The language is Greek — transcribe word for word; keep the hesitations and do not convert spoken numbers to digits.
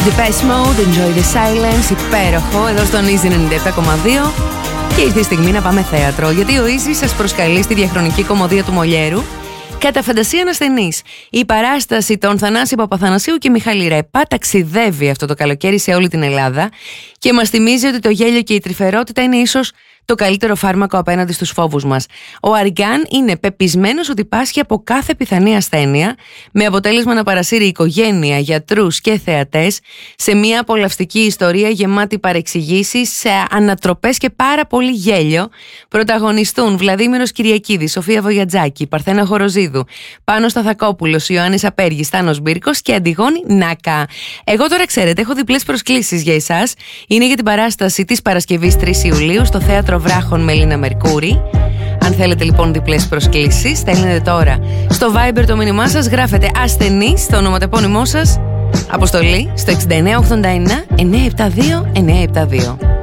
Depeche Mode, Enjoy the Silence, υπέροχο, εδώ στον Easy ενενήντα επτά κόμμα δύο. Και ήρθε η στιγμή να πάμε θέατρο, γιατί ο Easy σας προσκαλεί στη διαχρονική κομμωδία του Μολιέρου Κατά φαντασία ανασθενής. Η παράσταση των Θανάση Παπαθανασίου και Μιχάλη Ρέπα ταξιδεύει αυτό το καλοκαίρι σε όλη την Ελλάδα και μας θυμίζει ότι το γέλιο και η τρυφερότητα είναι ίσως το καλύτερο φάρμακο απέναντι στους φόβους μας. Ο Αριγκάν είναι πεπισμένος ότι πάσχει από κάθε πιθανή ασθένεια, με αποτέλεσμα να παρασύρει οικογένεια, γιατρούς και θεατές σε μια απολαυστική ιστορία γεμάτη παρεξηγήσεις, σε ανατροπές και πάρα πολύ γέλιο. Πρωταγωνιστούν Βλαδίμηρος Κυριακίδης, Σοφία Βογιατζάκη, Παρθένα Χοροζίδου, Πάνος Σταθακόπουλος, Ιωάννης Απέργης, Τάνος Μπίρκος και Αντιγόνη Νάκα. Εγώ τώρα ξέρετε, έχω διπλές προσκλήσεις για εσάς. Είναι για την παράσταση της Παρασκευής τρεις Ιουλίου στο Θέατρο Βράχων με Λίνα Μερκούρη. Αν θέλετε λοιπόν διπλές προσκλήσεις, στέλνετε τώρα στο Viber το μήνυμά σας, γράφετε ασθενής στο ονοματεπώνυμό σας, αποστολή στο εξήντα εννέα ογδόντα ένα εννιακόσια εβδομήντα δύο εννιακόσια εβδομήντα δύο.